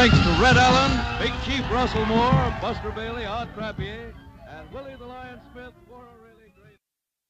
thanks to Red Allen, Big Chief Russell Moore, Buster Bailey, Art Trappier, and Willie the Lion Smith for a